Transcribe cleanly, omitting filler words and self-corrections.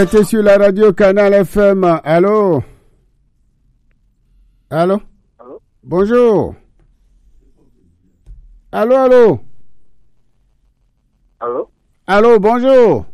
T'es sur la radio Canal FM. Allô? Allô? Allô? Bonjour. Allô, allô? Allô? Allô, bonjour.